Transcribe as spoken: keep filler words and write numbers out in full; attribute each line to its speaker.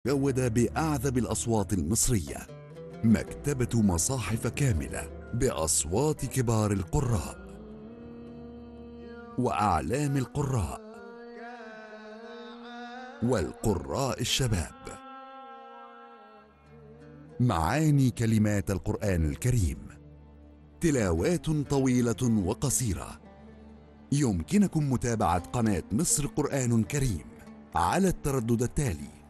Speaker 1: جود بأعذب الأصوات المصرية، مكتبة مصاحف كاملة بأصوات كبار القراء وأعلام القراء والقراء الشباب. معاني كلمات القرآن الكريم، تلاوات طويلة وقصيرة. يمكنكم متابعة قناة مصر قرآن كريم على التردد التالي: